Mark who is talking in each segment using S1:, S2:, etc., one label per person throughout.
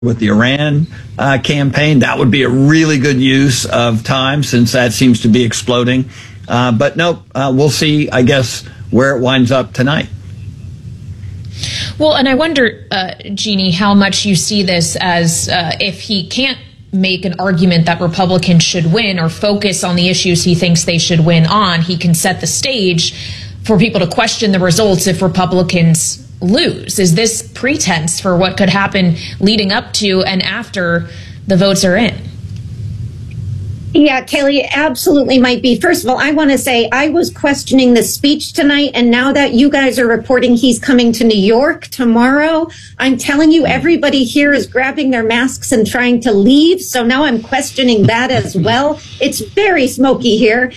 S1: with the Iran campaign. That would be a really good use of time since that seems to be exploding. But no, we'll see, I guess, where it winds up tonight.
S2: Well, and I wonder, Jeannie, how much you see this as if he can't make an argument that Republicans should win or focus on the issues he thinks they should win on, he can set the stage for people to question the results if Republicans lose. Is this pretense for what could happen leading up to and after the votes are in?
S3: Yeah, Kelly, it absolutely might be. First of all, I want to say I was questioning the speech tonight, and now that you guys are reporting he's coming to New York tomorrow, I'm telling you, everybody here is grabbing their masks and trying to leave. So now I'm questioning that as well. It's very smoky here.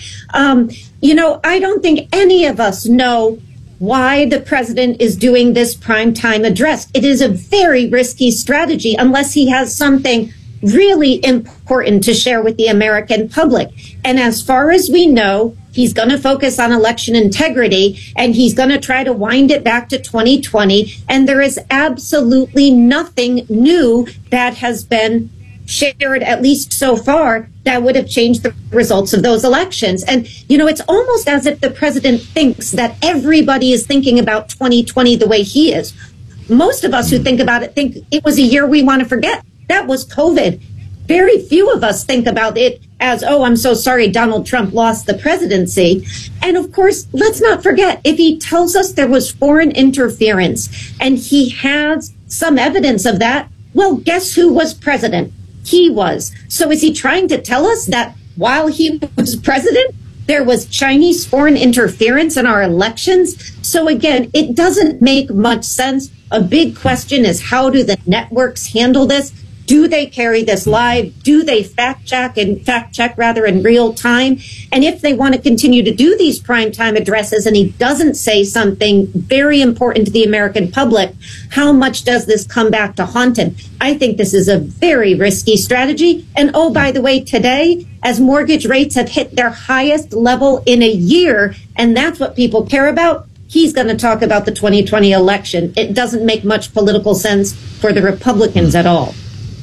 S3: I don't think any of us know why the president is doing this primetime address. It is a very risky strategy unless he has something really important to share with the American public. And as far as we know, he's going to focus on election integrity, and he's going to try to wind it back to 2020. And there is absolutely nothing new that has been shared, at least so far, that would have changed the results of those elections. And, it's almost as if the president thinks that everybody is thinking about 2020 the way he is. Most of us who think about it think it was a year we want to forget. That was COVID. Very few of us think about it as, oh, I'm so sorry Donald Trump lost the presidency. And of course, let's not forget, if he tells us there was foreign interference and he has some evidence of that, well, guess who was president? He was. So is he trying to tell us that while he was president, there was Chinese foreign interference in our elections? So again, it doesn't make much sense. A big question is, how do the networks handle this? Do they carry this live? Do they fact check in real time? And if they want to continue to do these primetime addresses and he doesn't say something very important to the American public, how much does this come back to haunt him? I think this is a very risky strategy. And oh, by the way, today, as mortgage rates have hit their highest level in a year, and that's what people care about, he's going to talk about the 2020 election. It doesn't make much political sense for the Republicans at all.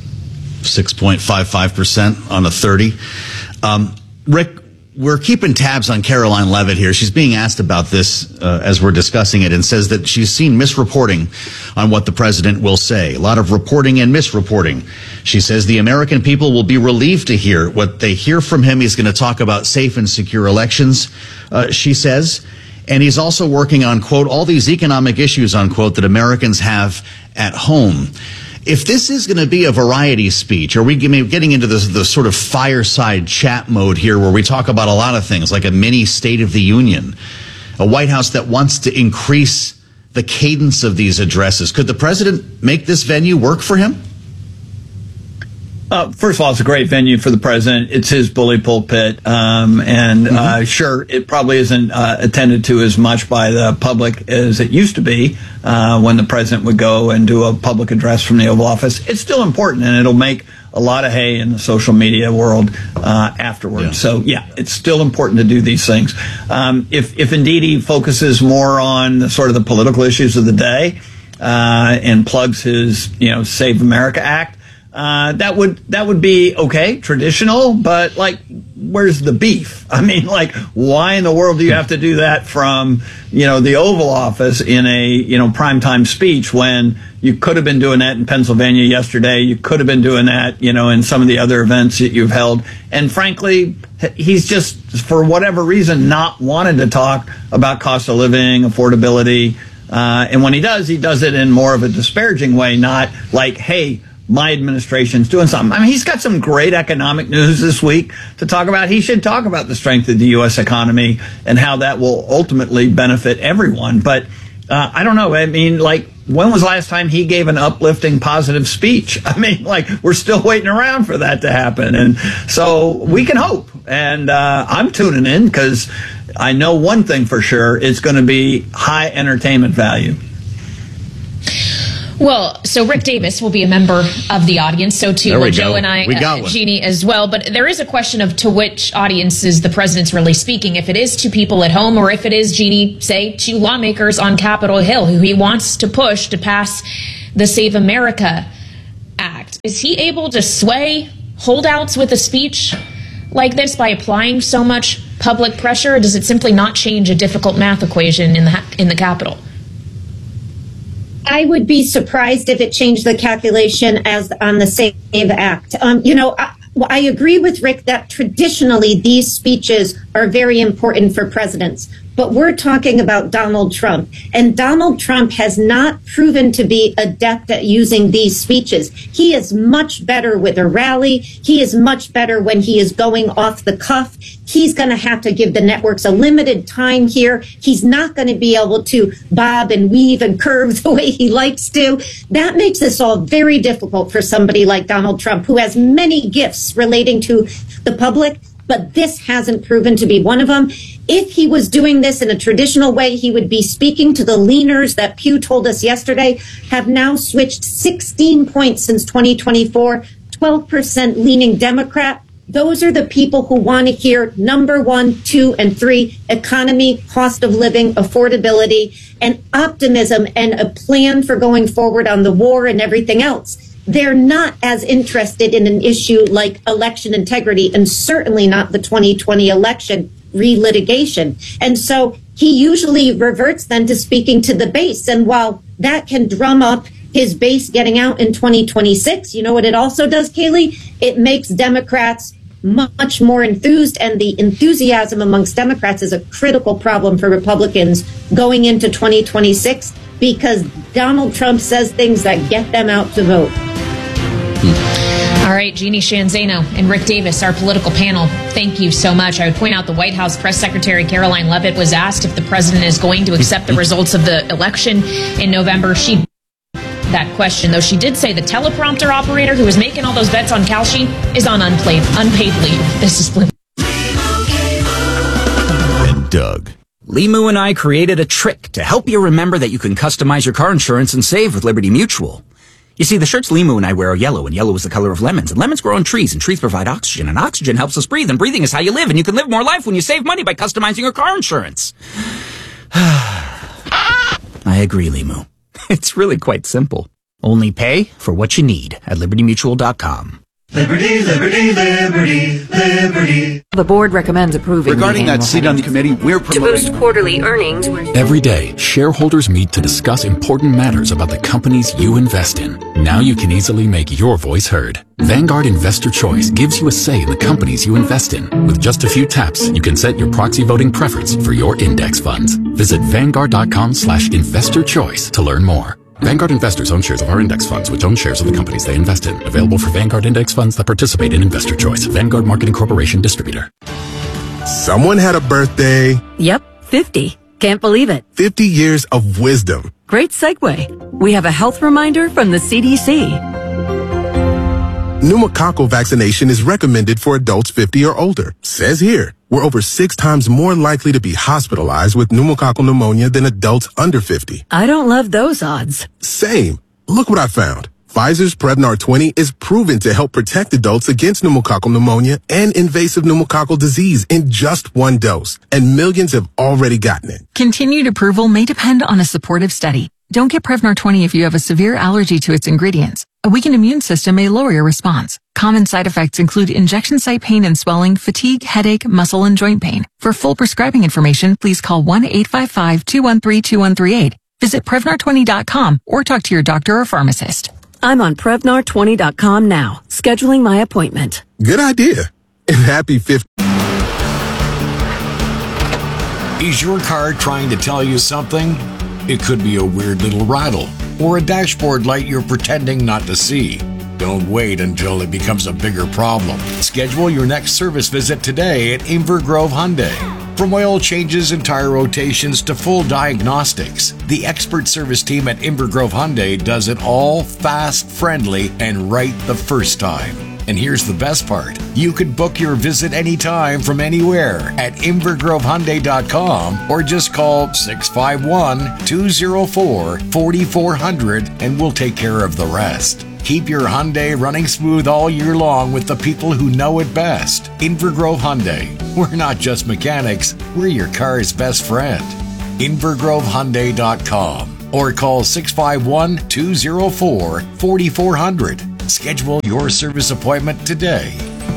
S4: 6.55% on the 30. Rick, we're keeping tabs on Caroline Levitt here. She's being asked about this as we're discussing it, and says that she's seen misreporting on what the president will say. A lot of reporting and misreporting. She says the American people will be relieved to hear what they hear from him. He's going to talk about safe and secure elections, she says. And he's also working on, quote, all these economic issues, unquote, that Americans have at home. If this is going to be a variety speech, are we getting into the sort of fireside chat mode here where we talk about a lot of things, like a mini State of the Union, a White House that wants to increase the cadence of these addresses? Could the president make this venue work for him?
S1: First of all, it's a great venue for the president. It's his bully pulpit. Sure, it probably isn't attended to as much by the public as it used to be when the president would go and do a public address from the Oval Office. It's still important, and it'll make a lot of hay in the social media world afterwards. Yeah. So, yeah, it's still important to do these things. If indeed he focuses more on the sort of the political issues of the day and plugs his, Save America Act, that would be okay, traditional, but where's the beef? I mean, why in the world do you have to do that from, the Oval Office in a, primetime speech when you could have been doing that in Pennsylvania yesterday? You could have been doing that, in some of the other events that you've held. And frankly, he's just, for whatever reason, not wanted to talk about cost of living, affordability. And when he does it in more of a disparaging way, not like, hey, my administration's doing something. I mean, he's got some great economic news this week to talk about. He should talk about the strength of the U.S. economy and how that will ultimately benefit everyone. But I don't know. I mean, when was the last time he gave an uplifting, positive speech? I mean, we're still waiting around for that to happen. And so we can hope. And I'm tuning in because I know one thing for sure. It's going to be high entertainment value.
S2: Well, so Rick Davis will be a member of the audience. So too will Joe and I, Jeannie as well. But there is a question of to which audiences the president's really speaking. If it is to people at home, or if it is, Jeannie, say, to lawmakers on Capitol Hill who he wants to push to pass the Save America Act. Is he able to sway holdouts with a speech like this by applying so much public pressure, or does it simply not change a difficult math equation in the Capitol?
S3: I would be surprised if it changed the calculation as on the SAVE Act. I agree with Rick that traditionally these speeches are very important for presidents. But we're talking about Donald Trump. And Donald Trump has not proven to be adept at using these speeches. He is much better with a rally. He is much better when he is going off the cuff. He's going to have to give the networks a limited time here. He's not going to be able to bob and weave and curve the way he likes to. That makes this all very difficult for somebody like Donald Trump, who has many gifts relating to the public. But this hasn't proven to be one of them. If he was doing this in a traditional way, he would be speaking to the leaners that Pew told us yesterday have now switched 16 points since 2024, 12% leaning Democrat. Those are the people who want to hear number 1, 2, and 3, economy, cost of living, affordability, and optimism, and a plan for going forward on the war and everything else. They're not as interested in an issue like election integrity, and certainly not the 2020 election relitigation. And so he usually reverts then to speaking to the base. And while that can drum up his base getting out in 2026, you know what it also does, Kayleigh? It makes Democrats much more enthused, and the enthusiasm amongst Democrats is a critical problem for Republicans going into 2026, because Donald Trump says things that get them out to vote.
S2: All right, Jeannie Sheehan Zaino and Rick Davis, our political panel, thank you so much. I would point out the White House Press Secretary Caroline Leavitt was asked if the president is going to accept the results of the election in November. She that question, though she did say the teleprompter operator who was making all those bets on Kalshi is on unpaid leave. This is Bloomberg.
S5: And Doug. Limu and I created a trick to help you remember that you can customize your car insurance and save with Liberty Mutual. You see, the shirts Limu and I wear are yellow, and yellow is the color of lemons. And lemons grow on trees, and trees provide oxygen, and oxygen helps us breathe, and breathing is how you live, and you can live more life when you save money by customizing your car insurance. I agree, Limu. It's really quite simple. Only pay for what you need at LibertyMutual.com.
S6: Liberty, liberty, liberty, liberty.
S7: The board recommends approving.
S8: Regarding that seat on the committee, we're promoting.
S7: To boost quarterly earnings.
S9: Every day, shareholders meet to discuss important matters about the companies you invest in. Now you can easily make your voice heard. Vanguard Investor Choice gives you a say in the companies you invest in. With just a few taps, you can set your proxy voting preference for your index funds. Visit Vanguard.com/investorchoice to learn more. Vanguard investors own shares of our index funds, which own shares of the companies they invest in. Available for Vanguard index funds that participate in Investor Choice. Vanguard Marketing Corporation Distributor.
S10: Someone had a birthday.
S7: Yep, 50. Can't believe it.
S10: 50 years of wisdom.
S7: Great segue. We have a health reminder from the CDC.
S10: Pneumococcal vaccination is recommended for adults 50 or older. Says here, we're over 6 times more likely to be hospitalized with pneumococcal pneumonia than adults under 50.
S7: I don't love those odds.
S10: Same. Look what I found. Pfizer's Prevnar 20 is proven to help protect adults against pneumococcal pneumonia and invasive pneumococcal disease in just 1 dose. And millions have already gotten it.
S11: Continued approval may depend on a supportive study. Don't get Prevnar 20 if you have a severe allergy to its ingredients. A weakened immune system may lower your response. Common side effects include injection site pain and swelling, fatigue, headache, muscle, and joint pain. For full prescribing information, please call 1-855-213-2138. Visit Prevnar20.com or talk to your doctor or pharmacist.
S7: I'm on Prevnar20.com now, scheduling my appointment.
S10: Good idea. And happy 50.
S12: Is your car trying to tell you something? It could be a weird little rattle or a dashboard light you're pretending not to see. Don't wait until it becomes a bigger problem. Schedule your next service visit today at Inver Grove Hyundai. From oil changes and tire rotations to full diagnostics, the expert service team at Inver Grove Hyundai does it all fast, friendly, and right the first time. And here's the best part. You could book your visit anytime from anywhere at invergrovehyundai.com or just call 651-204-4400 and we'll take care of the rest. Keep your Hyundai running smooth all year long with the people who know it best. Inver Grove Hyundai. We're not just mechanics, we're your car's best friend. invergrovehyundai.com or call 651-204-4400. Schedule your service appointment today.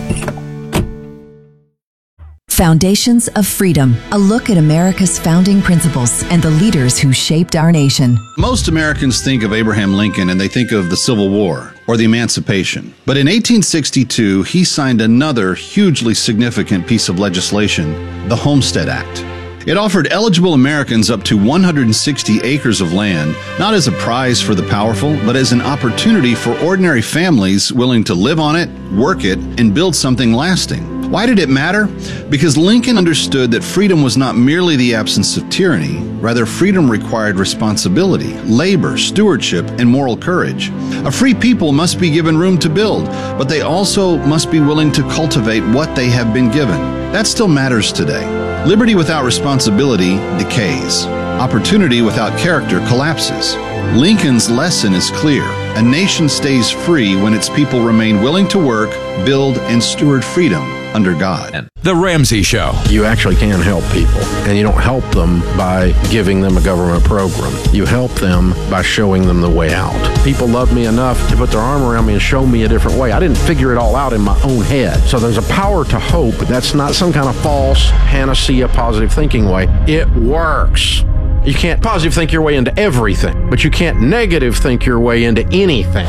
S13: Foundations of Freedom, a look at America's founding principles and the leaders who shaped our nation.
S4: Most Americans think of Abraham Lincoln and they think of the Civil War or the Emancipation. But in 1862, he signed another hugely significant piece of legislation, the Homestead Act. It offered eligible Americans up to 160 acres of land, not as a prize for the powerful, but as an opportunity for ordinary families willing to live on it, work it, and build something lasting. Why did it matter? Because Lincoln understood that freedom was not merely the absence of tyranny. Rather, freedom required responsibility, labor, stewardship, and moral courage. A free people must be given room to build, but they also must be willing to cultivate what they have been given. That still matters today. Liberty without responsibility decays. Opportunity without character collapses. Lincoln's lesson is clear. A nation stays free when its people remain willing to work, build, and steward freedom under God.
S14: The Ramsey Show.
S15: You actually can help people, and you don't help them by giving them a government program. You help them by showing them the way out. People love me enough to put their arm around me and show me a different way. I didn't figure it all out in my own head. So there's a power to hope. That's not some kind of false panacea positive thinking way. It works. You can't positive think your way into everything, but you can't negative think your way into anything.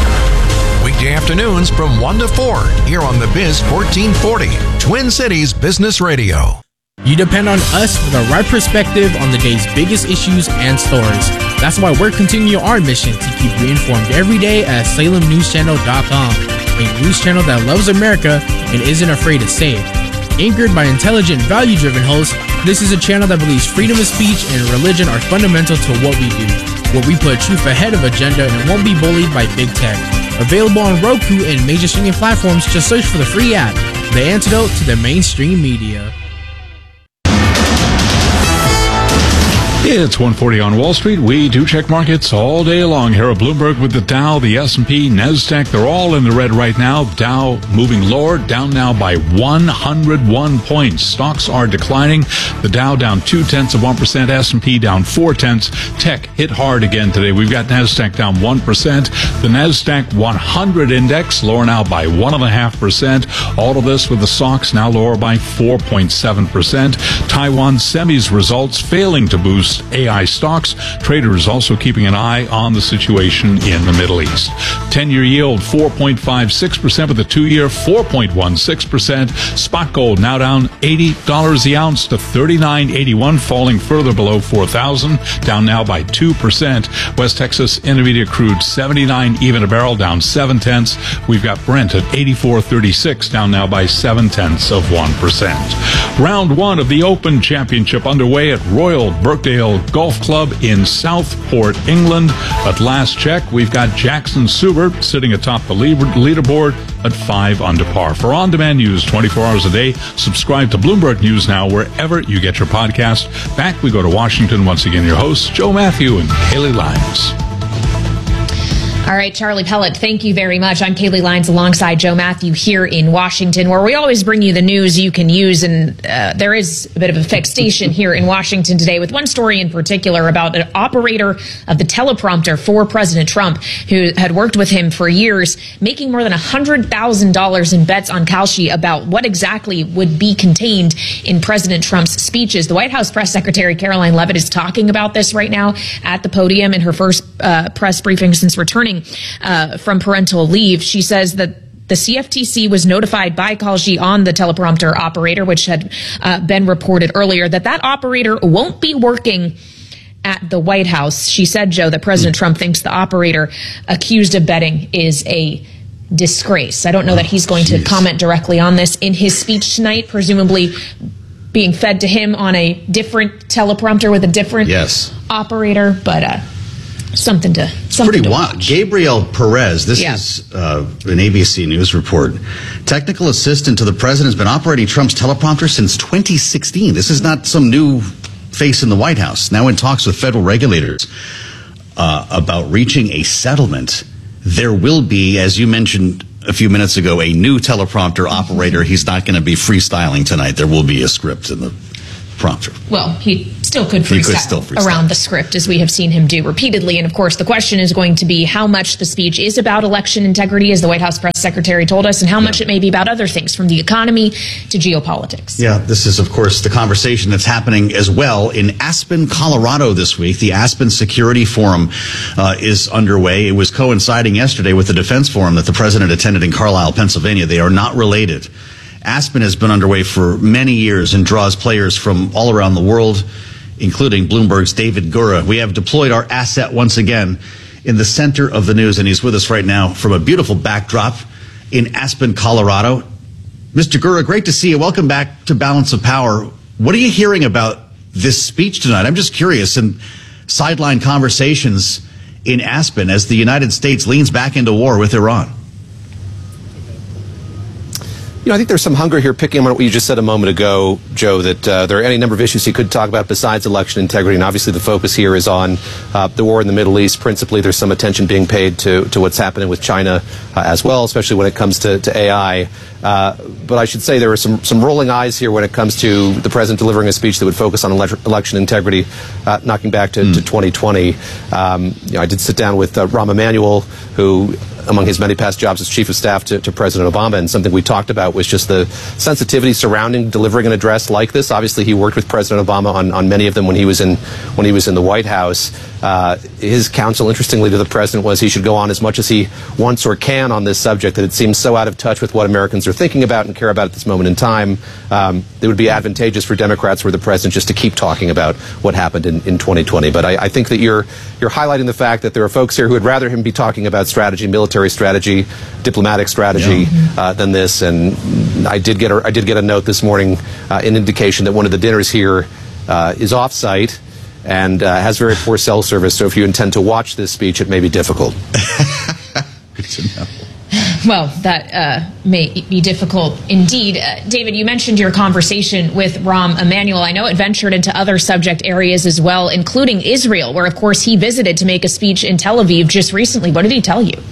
S16: Weekday afternoons from 1 to 4 here on The Biz 1440, Twin Cities Business Radio.
S17: You depend on us for the right perspective on the day's biggest issues and stories. That's why we're continuing our mission to keep you informed every day at SalemNewsChannel.com, a news channel that loves America and isn't afraid to say it. Anchored by intelligent, value-driven hosts, this is a channel that believes freedom of speech and religion are fundamental to what we do, where we put truth ahead of agenda and won't be bullied by big tech. Available on Roku and major streaming platforms, just search for the free app, the antidote to the mainstream media.
S18: It's 1:40 on Wall Street. We do check markets all day long here at Bloomberg with the Dow, the S&P, NASDAQ. They're all in the red right now. Dow moving lower, down now by 101 points. Stocks are declining. The Dow down 0.2%, S&P down 0.4. Tech hit hard again today. We've got NASDAQ down 1%. The NASDAQ 100 index lower now by 1.5%. All of this with the stocks now lower by 4.7%. Taiwan Semi's results failing to boost AI stocks. Traders also keeping an eye on the situation in the Middle East. 10-year yield 4.56%, with the 2-year 4.16%. Spot gold now down $80 the ounce to $39.81, falling further below 4,000, down now by 2%. West Texas Intermediate crude 79 even a barrel, down 0.7. We've got Brent at 84.36, down now by 0.7%. Round one of the Open Championship underway at Royal Birkdale Golf Club in Southport, England. At last check, we've got Jackson Subert sitting atop the leaderboard at 5 under par. For on-demand news 24 hours a day, subscribe to Bloomberg News Now wherever you get your podcast. Back we go to Washington. Once again, your hosts, Joe Matthew and Kaylee Lyons.
S2: All right, Charlie Pellet, thank you very much. I'm Kaylee Lyons alongside Joe Matthew here in Washington, where we always bring you the news you can use. And there is a bit of a fixation here in Washington today with one story in particular about an operator of the teleprompter for President Trump who had worked with him for years, making more than $100,000 in bets on Kalshi about what exactly would be contained in President Trump's speeches. The White House press secretary Caroline Leavitt is talking about this right now at the podium in her first press briefing since returning from parental leave. She says that the CFTC was notified by Kalshi on the teleprompter operator, which had been reported earlier, that operator won't be working at the White House. She said, Joe, that President Trump thinks the operator accused of betting is a disgrace. I don't know that he's going to comment directly on this in his speech tonight, presumably being fed to him on a different teleprompter with a different operator, but something to
S4: pretty wild. Gabriel Perez, this is an ABC News report. Technical assistant to the president has been operating Trump's teleprompter since 2016. This is not some new face in the White House. Now in talks with federal regulators about reaching a settlement. There will be, as you mentioned a few minutes ago, a new teleprompter operator. He's not going to be freestyling tonight. There will be a script in the prompter.
S2: Well, he still could freestyle around the script, as we have seen him do repeatedly. And of course, the question is going to be how much the speech is about election integrity, as the White House press secretary told us, and how much it may be about other things, from the economy to geopolitics.
S4: Yeah, this is, of course, the conversation that's happening as well in Aspen, Colorado this week. The Aspen Security Forum is underway. It was coinciding yesterday with the Defense Forum that the president attended in Carlisle, Pennsylvania. They are not related. Aspen has been underway for many years and draws players from all around the world, including Bloomberg's David Gura. We have deployed our asset once again in the center of the news, and he's with us right now from a beautiful backdrop in Aspen, Colorado. Mr. Gura, great to see you. Welcome back to Balance of Power. What are you hearing about this speech tonight? I'm just curious, and sideline conversations in Aspen as the United States leans back into war with Iran.
S14: I think there's some hunger here, picking on what you just said a moment ago, Joe, that there are any number of issues he could talk about besides election integrity. And obviously the focus here is on the war in the Middle East. Principally, there's some attention being paid to what's happening with China as well, especially when it comes to AI. But I should say there are some rolling eyes here when it comes to the president delivering a speech that would focus on election integrity, knocking back to 2020. I did sit down with Rahm Emanuel, who, among his many past jobs as chief of staff to President Obama, and something we talked about was just the sensitivity surrounding delivering an address like this. Obviously, he worked with President Obama on many of them when he was in the White House. His counsel, interestingly, to the president was he should go on as much as he wants or can on this subject, that it seems so out of touch with what Americans are thinking about and care about at this moment in time. It would be advantageous for Democrats were the president just to keep talking about what happened in 2020. But I think that you're highlighting the fact that there are folks here who would rather him be talking about strategy, military strategy, diplomatic strategy than this. And I did get a note this morning, an indication that one of the dinners here is off-site and has very poor cell service. So if you intend to watch this speech, it may be difficult.
S4: Good to know.
S2: Well, that may be difficult indeed. David, you mentioned your conversation with Rahm Emanuel. I know it ventured into other subject areas as well, including Israel, where, of course, he visited to make a speech in Tel Aviv just recently. What did he tell you?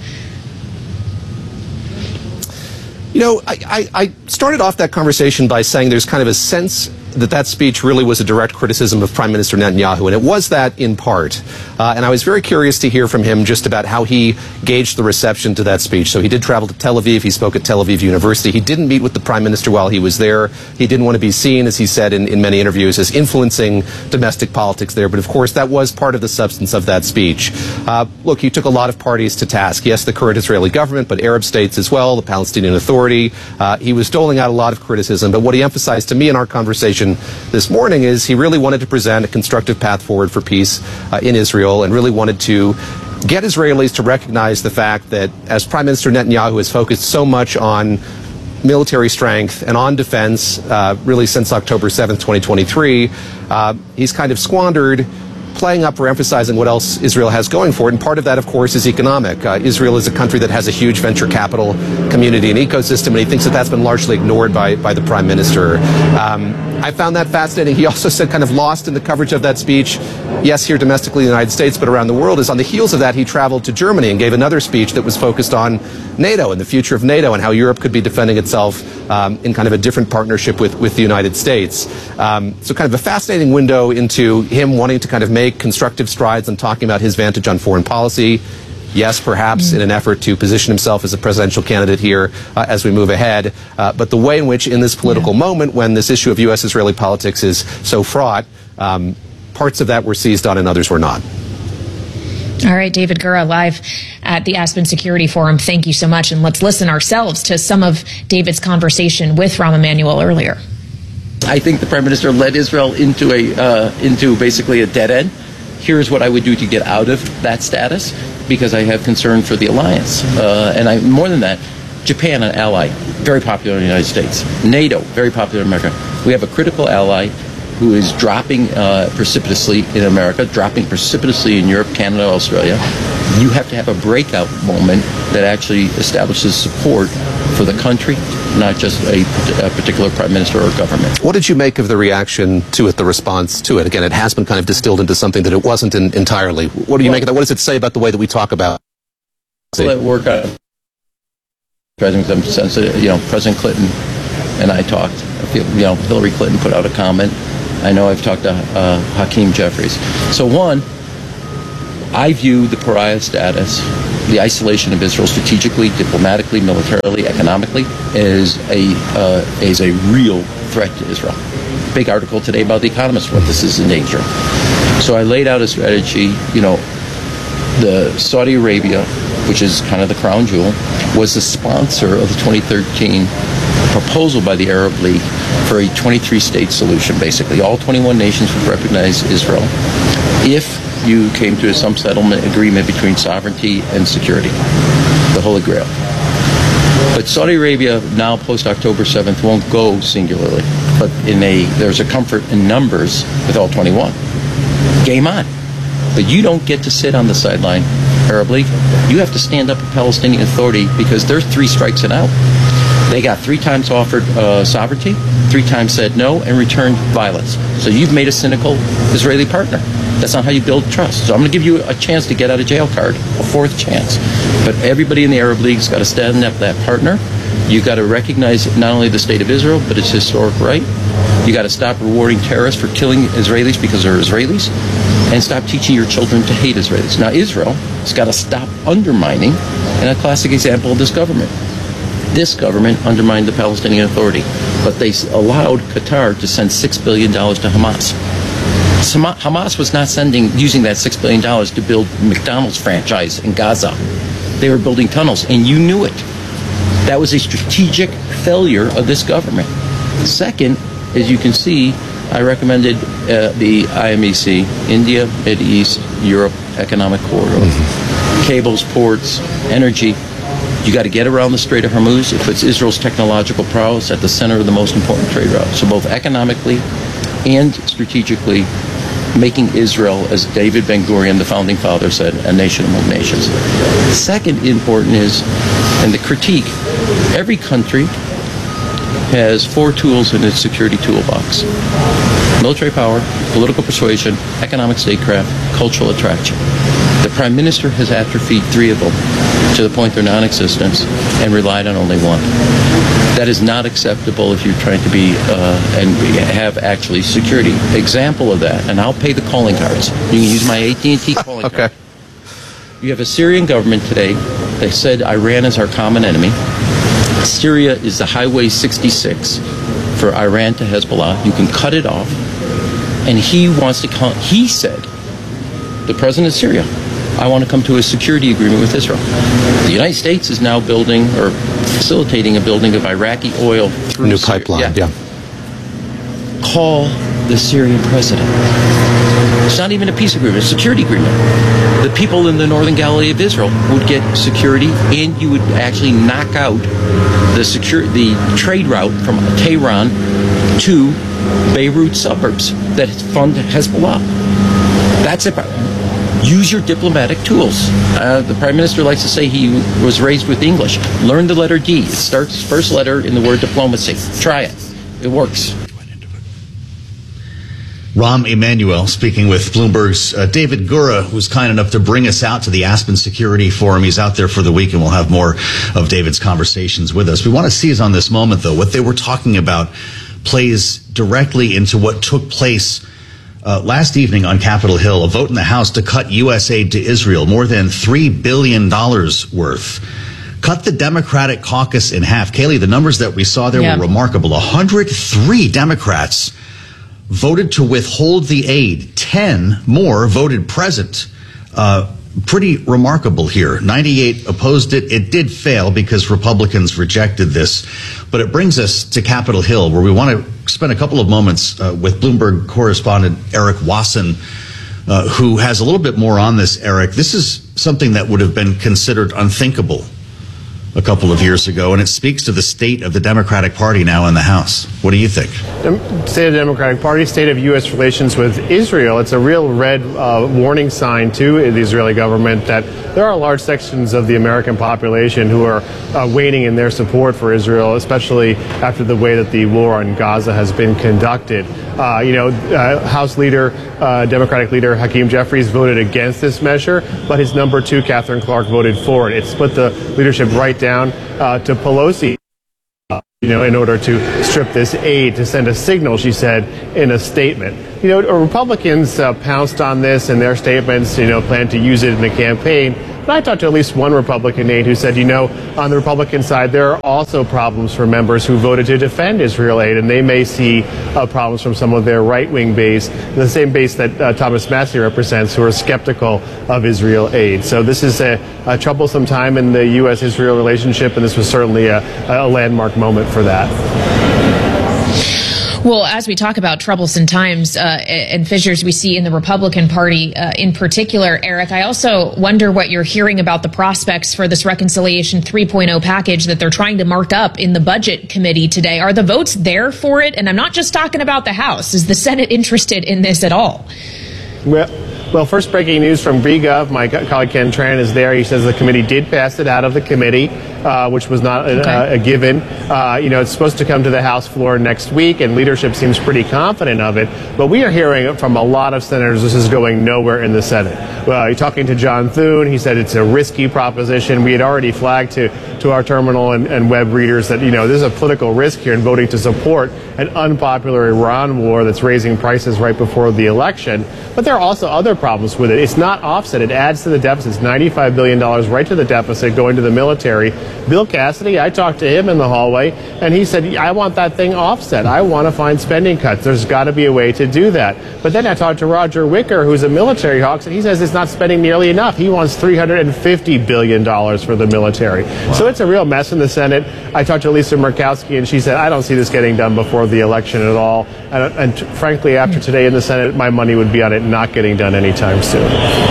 S14: I started off that conversation by saying there's kind of a sense that speech really was a direct criticism of Prime Minister Netanyahu, and it was that in part. And I was very curious to hear from him just about how he gauged the reception to that speech. So he did travel to Tel Aviv. He spoke at Tel Aviv University. He didn't meet with the Prime Minister while he was there. He didn't want to be seen, as he said in many interviews, as influencing domestic politics there. But of course, that was part of the substance of that speech. Look, he took a lot of parties to task. Yes, the current Israeli government, but Arab states as well, the Palestinian Authority. He was doling out a lot of criticism. But what he emphasized to me in our conversation this morning is he really wanted to present a constructive path forward for peace in Israel, and really wanted to get Israelis to recognize the fact that as Prime Minister Netanyahu has focused so much on military strength and on defense really since October 7th, 2023, he's kind of squandered playing up or emphasizing what else Israel has going for it. And part of that, of course, is economic. Israel is a country that has a huge venture capital community and ecosystem, and he thinks that that's been largely ignored by the Prime Minister. I found that fascinating. He also said, kind of lost in the coverage of that speech, yes, here domestically in the United States, but around the world, is on the heels of that, he traveled to Germany and gave another speech that was focused on NATO and the future of NATO and how Europe could be defending itself in kind of a different partnership with the United States. So kind of a fascinating window into him wanting to kind of make constructive strides and talking about his vantage on foreign policy. Yes, perhaps in an effort to position himself as a presidential candidate here as we move ahead. But the way in which in this political moment, when this issue of U.S.-Israeli politics is so fraught, parts of that were seized on and others were not.
S2: All right, David Gura, live at the Aspen Security Forum. Thank you so much. And let's listen ourselves to some of David's conversation with Rahm Emanuel earlier.
S19: I think the Prime Minister led Israel into basically a dead end. Here's what I would do to get out of that status, because I have concern for the alliance. And more than that, Japan, an ally, very popular in the United States. NATO, very popular in America. We have a critical ally who is dropping precipitously in America, dropping precipitously in Europe, Canada, Australia. You have to have a breakout moment that actually establishes support for the country, not just a particular prime minister or government.
S14: What did you make of the reaction to it, the response to it? Again, it has been kind of distilled into something that it wasn't entirely. What do you make of that? What does it say about the way that we talk about it?
S19: Let work on President Clinton and I talked. Hillary Clinton put out a comment I know I've talked to Hakeem Jeffries. So one, I view the pariah status, the isolation of Israel strategically, diplomatically, militarily, economically, as a real threat to Israel. Big article today about The Economist, what this is in danger. So I laid out a strategy, the Saudi Arabia, which is kind of the crown jewel, was the sponsor of the 2013 proposal by the Arab League for a 23-state solution, basically. All 21 nations would recognize Israel if you came to some settlement agreement between sovereignty and security, the Holy Grail. But Saudi Arabia, now post-October 7th, won't go singularly, but there's a comfort in numbers with all 21. Game on. But you don't get to sit on the sideline, Arab League. You have to stand up for Palestinian Authority because there's 3 strikes and out. They got 3 times offered sovereignty, 3 times said no, and returned violence. So you've made a cynical Israeli partner. That's not how you build trust. So I'm going to give you a chance to get out of jail card, a 4th chance. But everybody in the Arab League's got to stand up that partner. You've got to recognize not only the state of Israel, but its historic right. You got to stop rewarding terrorists for killing Israelis because they're Israelis, and stop teaching your children to hate Israelis. Now, Israel has got to stop undermining, and a classic example of this government. This government undermined the Palestinian Authority, but they allowed Qatar to send $6 billion to Hamas. Hamas was not using that $6 billion to build McDonald's franchise in Gaza. They were building tunnels, and you knew it. That was a strategic failure of this government. Second, as you can see, I recommended the IMEC, India, Middle East, Europe Economic Corridor. Cables, ports, energy. You got to get around the Strait of Hormuz. It puts Israel's technological prowess at the center of the most important trade route. So both economically and strategically, making Israel, as David Ben-Gurion, the founding father, said, a nation among nations. Second important is, and the critique, every country has 4 tools in its security toolbox: military power, political persuasion, economic statecraft, cultural attraction. The Prime Minister has atrophied 3 of them to the point they're non-existent and relied on only one. That is not acceptable if you're trying to be and have actually security. Example of that, and I'll pay the calling cards. You can use my AT&T calling card. You have a Syrian government today. They said Iran is our common enemy. Syria is the Highway 66 for Iran to Hezbollah. You can cut it off. And he wants to come, he said, the president of Syria, I want to come to a security agreement with Israel. The United States is now building or facilitating a building of Iraqi oil through
S14: new pipeline. Yeah.
S19: Call the Syrian president. It's not even a peace agreement, it's a security agreement. The people in the northern Galilee of Israel would get security, and you would actually knock out the trade route from Tehran to Beirut suburbs that fund Hezbollah. That's it. Use your diplomatic tools. The Prime Minister likes to say he was raised with English. Learn the letter D. It starts first letter in the word diplomacy. Try it. It works.
S4: Rahm Emanuel speaking with Bloomberg's David Gura, who's kind enough to bring us out to the Aspen Security Forum. He's out there for the week, and we'll have more of David's conversations with us. We want to seize on this moment, though. What they were talking about plays directly into what took place last evening on Capitol Hill, a vote in the House to cut U.S. aid to Israel, more than $3 billion worth. Cut the Democratic caucus in half. Kaylee, the numbers that we saw there were remarkable. 103 Democrats voted to withhold the aid. 10 more voted present. Pretty remarkable here. 98 opposed it. It did fail because Republicans rejected this. But it brings us to Capitol Hill, where we want to spend a couple of moments with Bloomberg correspondent Eric Wasson, who has a little bit more on this. Eric, this is something that would have been considered unthinkable a couple of years ago, and it speaks to the state of the Democratic Party now in the House. What do you think?
S20: State of the Democratic Party, state of U.S. relations with Israel. It's a real red warning sign to the Israeli government that there are large sections of the American population who are waning in their support for Israel, especially after the way that the war on Gaza has been conducted. House leader, Democratic leader Hakeem Jeffries voted against this measure, but his number 2, Catherine Clark, voted for it. It split the leadership right down to Pelosi. in order to strip this aid, to send a signal, she said in a statement. Republicans pounced on this in their statements, plan to use it in the campaign. But I talked to at least one Republican aide who said, on the Republican side, there are also problems for members who voted to defend Israel aid, and they may see problems from some of their right-wing base, the same base that Thomas Massie represents, who are skeptical of Israel aid. So this is a troublesome time in the U.S.-Israel relationship, and this was certainly a landmark moment for that.
S2: Well, as we talk about troublesome times and fissures we see in the Republican Party in particular, Eric, I also wonder what you're hearing about the prospects for this Reconciliation 3.0 package that they're trying to mark up in the Budget Committee today. Are the votes there for it? And I'm not just talking about the House. Is the Senate interested in this at all?
S20: Well, first breaking news from BGov. My colleague Ken Tran is there. He says the committee did pass it out of the committee, which was not a given. It's supposed to come to the House floor next week, and leadership seems pretty confident of it. But we are hearing from a lot of senators this is going nowhere in the Senate. Well, talking to John Thune, he said it's a risky proposition. We had already flagged to our terminal and web readers that, there's a political risk here in voting to support an unpopular Iran war that's raising prices right before the election. But there are also other problems with it. It's not offset. It adds to the deficit. It's $95 billion right to the deficit going to the military. Bill Cassidy, I talked to him in the hallway, and he said, I want that thing offset. I want to find spending cuts. There's got to be a way to do that. But then I talked to Roger Wicker, who's a military hawk, and he says it's not spending nearly enough. He wants $350 billion for the military. Wow. So it's a real mess in the Senate. I talked to Lisa Murkowski, and she said, I don't see this getting done before the election at all. And frankly, after today in the Senate, my money would be on it not getting done anytime soon.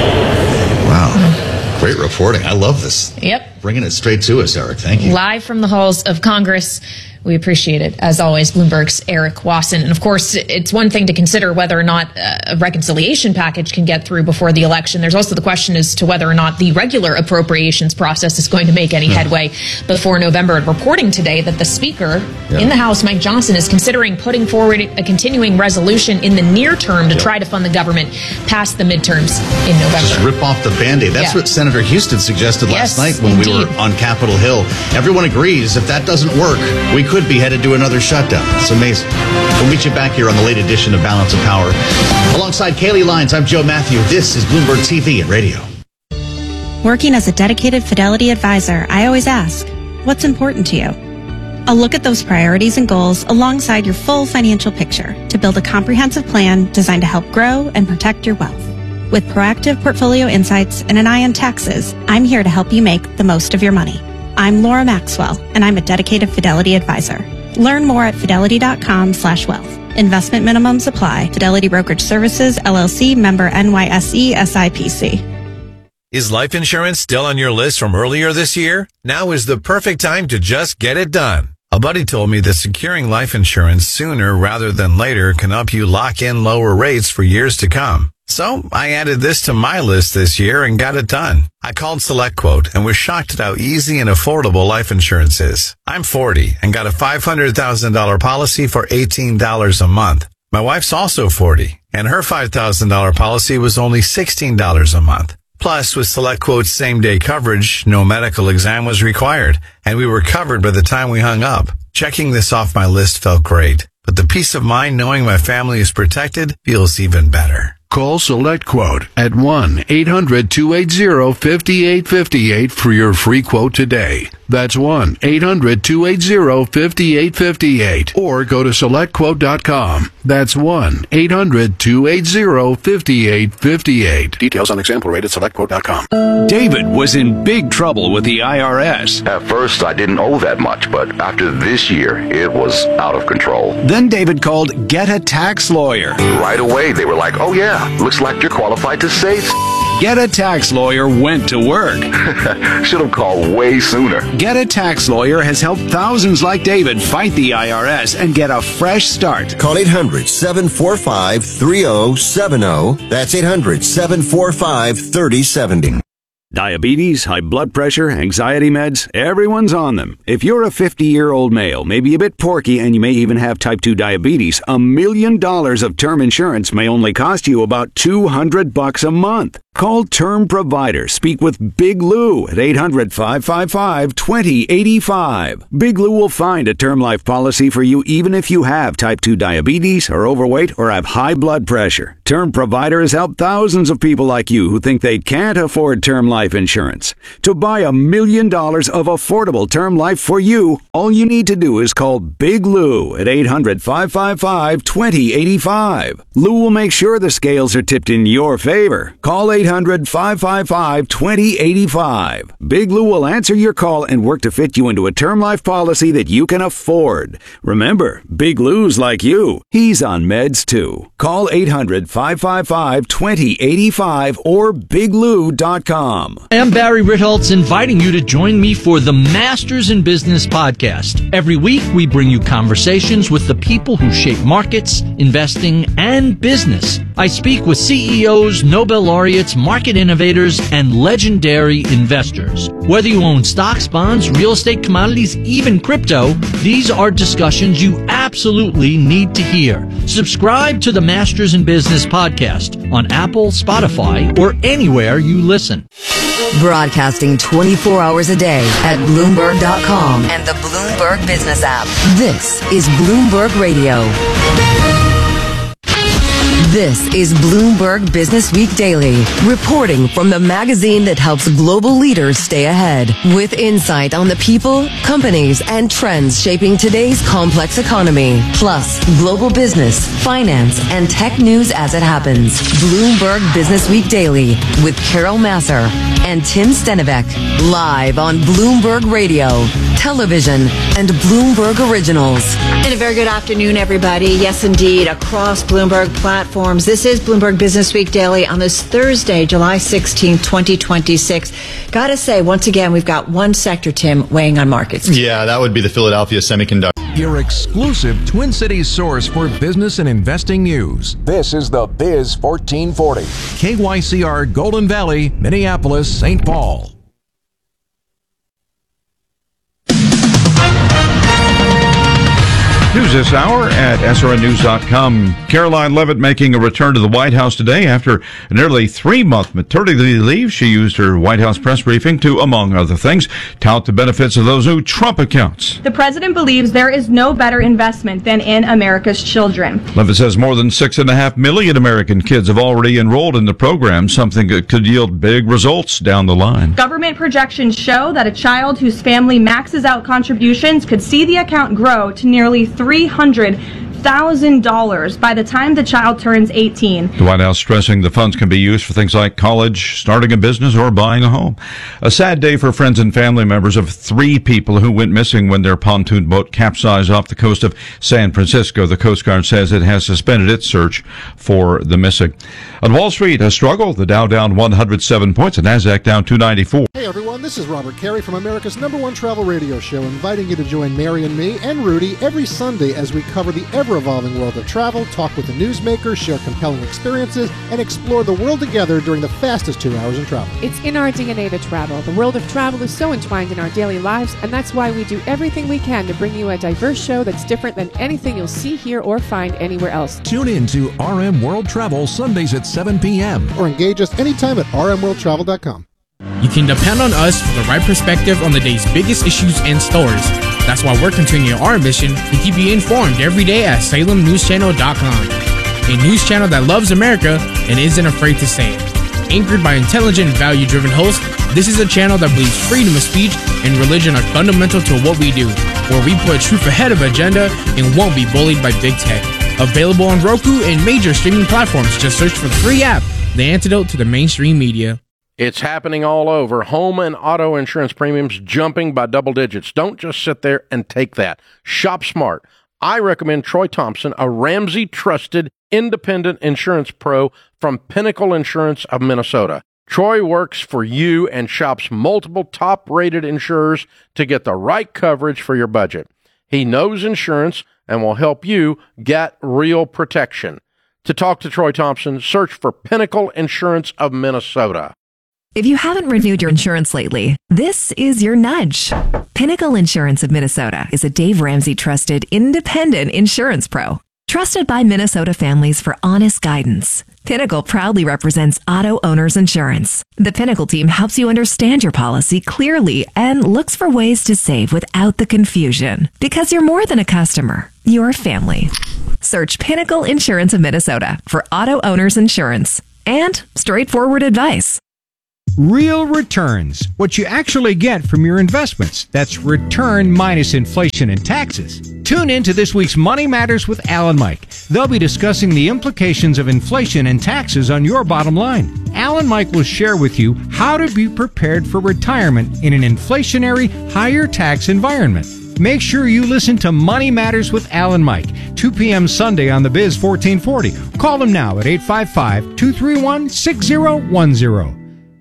S4: Wow. Great reporting. I love this.
S2: Yep.
S4: Bringing it straight to us, Eric. Thank you.
S2: Live from the halls of Congress. We appreciate it, as always, Bloomberg's Eric Wasson. And of course, it's one thing to consider whether or not a reconciliation package can get through before the election. There's also the question as to whether or not the regular appropriations process is going to make any headway before November. And reporting today that the Speaker in the House, Mike Johnson, is considering putting forward a continuing resolution in the near term to try to fund the government past the midterms in November.
S4: Just rip off the Band-Aid. That's what Senator Houston suggested last night when we were on Capitol Hill. Everyone agrees if that doesn't work, we could be headed to another shutdown. It's amazing. We'll meet you back here on the late edition of Balance of Power. Alongside Kaylee Lyons, I'm Joe Matthew. This is Bloomberg TV and Radio.
S21: Working as a dedicated Fidelity advisor, I always ask, what's important to you? I'll look at those priorities and goals alongside your full financial picture to build a comprehensive plan designed to help grow and protect your wealth. With proactive portfolio insights and an eye on taxes, I'm here to help you make the most of your money. I'm Laura Maxwell, and I'm a dedicated Fidelity advisor. Learn more at fidelity.com/wealth. Investment minimums apply. Fidelity Brokerage Services, LLC, member NYSE, SIPC.
S16: Is life insurance still on your list from earlier this year? Now is the perfect time to just get it done. A buddy told me that securing life insurance sooner rather than later can help you lock in lower rates for years to come. So I added this to my list this year and got it done. I called SelectQuote and was shocked at how easy and affordable life insurance is. I'm 40 and got a $500,000 policy for $18 a month. My wife's also 40 and her $5,000 policy was only $16 a month. Plus, with SelectQuote's same-day coverage, no medical exam was required, and we were covered by the time we hung up. Checking this off my list felt great, but the peace of mind knowing my family is protected feels even better.
S15: Call SelectQuote at 1-800-280-5858 for your free quote today. That's 1-800-280-5858. Or go to SelectQuote.com. That's 1-800-280-5858. Details on example rate at SelectQuote.com.
S22: David was in big trouble with the IRS.
S23: At first, I didn't owe that much, but after this year, it was out of control.
S22: Then David called Get a Tax Lawyer.
S23: Right away, they were like, oh yeah, looks like you're qualified to save.
S22: Get a Tax Lawyer went to work.
S23: Should have called way sooner.
S22: Get a Tax Lawyer has helped thousands like David fight the IRS and get a fresh start.
S24: Call 800-745-3070. That's 800-745-3070.
S22: Diabetes, high blood pressure, anxiety meds, everyone's on them. If you're a 50-year-old male, maybe a bit porky, and you may even have type 2 diabetes, $1 million of term insurance may only cost you about $200 a month. Call Term Provider. Speak with Big Lou at 800-555-2085. Big Lou will find a term life policy for you even if you have type 2 diabetes, are overweight, or have high blood pressure. Term Provider has helped thousands of people like you who think they can't afford term life insurance. To buy $1 million of affordable term life for you, all you need to do is call Big Lou at 800-555-2085. Lou will make sure the scales are tipped in your favor. Call 800-555-2085. Big Lou will answer your call and work to fit you into a term life policy that you can afford. Remember, Big Lou's like you. He's on meds too. Call 800-555-2085 or biglou.com.
S1: I'm Barry Ritholtz, inviting you to join me for the Masters in Business podcast. Every week, we bring you conversations with the people who shape markets, investing, and business. I speak with CEOs, Nobel laureates, market innovators, and legendary investors. Whether you own stocks, bonds, real estate, commodities, even crypto, these are discussions you absolutely need to hear. Subscribe to the Masters in Business podcast on Apple, Spotify, or anywhere you listen.
S3: Broadcasting 24 hours a day at Bloomberg.com and the Bloomberg Business app. This is Bloomberg Radio. This is Bloomberg Business Week Daily, reporting from the magazine that helps global leaders stay ahead, with insight on the people, companies, and trends shaping today's complex economy, plus global business, finance, and tech news as it happens. Bloomberg Business Week Daily with Carol Massar and Tim Stenivek, live on Bloomberg Radio, television, and Bloomberg Originals.
S5: And a very good afternoon, everybody. Yes, indeed, across Bloomberg platforms. This is Bloomberg Business Week Daily on this Thursday, July 16, 2026. Gotta say, once again, we've got one sector, Tim, weighing on markets.
S6: Yeah, that would be the Philadelphia Semiconductor.
S25: Your exclusive Twin Cities source for business and investing news. This is the Biz 1440. KYCR Golden Valley, Minneapolis, St. Paul.
S26: News this hour at srnnews.com. Caroline Leavitt making a return to the White House today after a nearly 3-month maternity leave. She used her White House press briefing to, among other things, tout the benefits of those new Trump accounts.
S27: The president believes there is no better investment than in America's children.
S26: Leavitt says more than 6.5 million American kids have already enrolled in the program, something that could yield big results down the line.
S27: Government projections show that a child whose family maxes out contributions could see the account grow to nearly $300,000 by the time the child turns 18.
S26: The White House stressing the funds can be used for things like college, starting a business, or buying a home. A sad day for friends and family members of 3 people who went missing when their pontoon boat capsized off the coast of San Francisco. The Coast Guard says it has suspended its search for the missing. On Wall Street, a struggle. The Dow down 107 points, the Nasdaq down 294.
S28: Hey everyone, this is Robert Carey from America's #1 travel radio show, inviting you to join Mary and me and Rudy every Sunday as we cover the ever-evolving world of travel, talk with the newsmakers, share compelling experiences, and explore the world together during the fastest 2 hours in travel.
S29: It's in our DNA to travel. The world of travel is so entwined in our daily lives, and that's why we do everything we can to bring you a diverse show that's different than anything you'll see, hear, or find anywhere else.
S25: Tune in to RM World Travel Sundays at 7 p.m.
S28: Or engage us anytime at rmworldtravel.com.
S17: You can depend on us for the right perspective on the day's biggest issues and stories. That's why we're continuing our mission to keep you informed every day at SalemNewsChannel.com. A news channel that loves America and isn't afraid to say it. Anchored by intelligent, value-driven hosts, this is a channel that believes freedom of speech and religion are fundamental to what we do, where we put truth ahead of agenda and won't be bullied by big tech. Available on Roku and major streaming platforms. Just search for the free app, the antidote to the mainstream media.
S30: It's happening all over. Home and auto insurance premiums jumping by double digits. Don't just sit there and take that. Shop smart. I recommend Troy Thompson, a Ramsey-trusted independent insurance pro from Pinnacle Insurance of Minnesota. Troy works for you and shops multiple top-rated insurers to get the right coverage for your budget. He knows insurance and will help you get real protection. To talk to Troy Thompson, search for Pinnacle Insurance of Minnesota.
S31: If you haven't renewed your insurance lately, this is your nudge. Pinnacle Insurance of Minnesota is a Dave Ramsey trusted independent insurance pro. Trusted by Minnesota families for honest guidance. Pinnacle proudly represents auto owners insurance. The Pinnacle team helps you understand your policy clearly and looks for ways to save without the confusion. Because you're more than a customer, you're a family. Search Pinnacle Insurance of Minnesota for auto owners insurance and straightforward advice.
S7: Real returns, what you actually get from your investments. That's return minus inflation and taxes. Tune in to this week's Money Matters with Al and Mike. They'll be discussing the implications of inflation and taxes on your bottom line. Al and Mike will share with you how to be prepared for retirement in an inflationary, higher tax environment. Make sure you listen to Money Matters with Al and Mike, 2 p.m. Sunday on the Biz 1440. Call them now at 855-231-6010.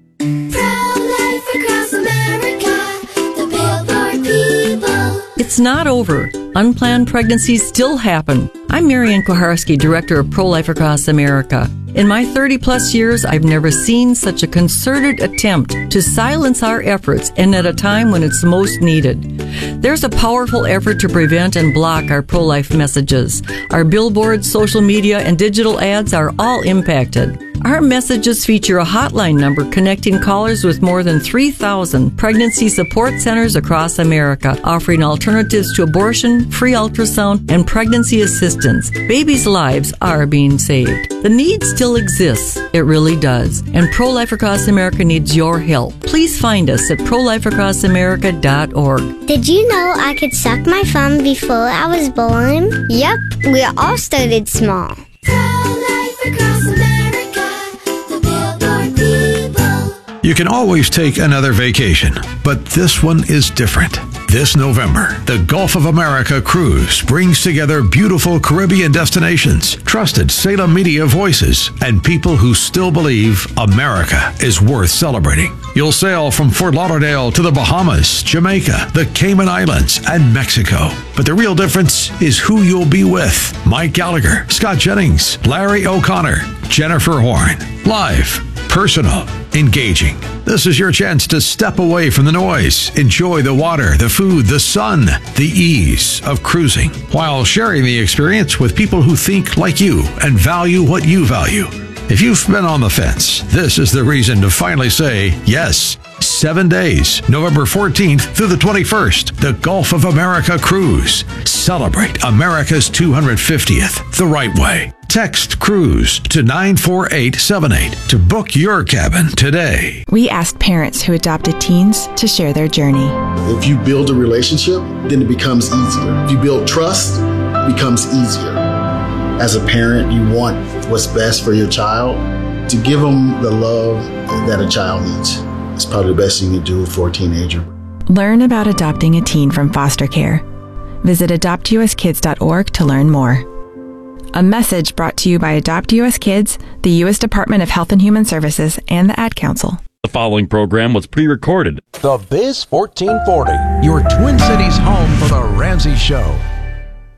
S8: Pro-life across America, the Billboard people.
S9: It's not over. Unplanned pregnancies still happen. I'm Marianne Koharski, Director of Pro-Life Across America. In my 30-plus years, I've never seen such a concerted attempt to silence our efforts, and at a time when it's most needed. There's a powerful effort to prevent and block our pro-life messages. Our billboards, social media, and digital ads are all impacted. Our messages feature a hotline number connecting callers with more than 3,000 pregnancy support centers across America, offering alternatives to abortion, free ultrasound, and pregnancy assistance. Babies' lives are being saved. The need still exists. It really does. And Pro-Life Across America needs your help. Please find us at prolifeacrossамerica.org.
S8: Did you know I could suck my thumb before I was born? Yep, we all started small. Pro-Life Across America, the Billboard people.
S10: You can always take another vacation, but this one is different. This November, the Gulf of America Cruise brings together beautiful Caribbean destinations, trusted Salem media voices, and people who still believe America is worth celebrating. You'll sail from Fort Lauderdale to the Bahamas, Jamaica, the Cayman Islands, and Mexico. But the real difference is who you'll be with. Mike Gallagher, Scott Jennings, Larry O'Connor, Jennifer Horn. Live, personal, engaging. This is your chance to step away from the noise, enjoy the water, the food, the sun, the ease of cruising, while sharing the experience with people who think like you and value what you value. If you've been on the fence, this is the reason to finally say yes. 7 days, November 14th through the 21st, the Gulf of America Cruise. Celebrate America's 250th the right way. Text CRUISE to 94878 to book your cabin today.
S11: We asked parents who adopted teens to share their journey.
S12: If you build a relationship, then it becomes easier. If you build trust, it becomes easier. As a parent, you want what's best for your child. To give them the love that a child needs is probably the best thing you do for a teenager.
S11: Learn about adopting a teen from foster care. Visit adoptuskids.org to learn more. A message brought to you by Adopt US Kids, the U.S. Department of Health and Human Services, and the Ad Council.
S13: The following program was pre-recorded.
S25: The Biz 1440, your Twin Cities home for The Ramsey Show.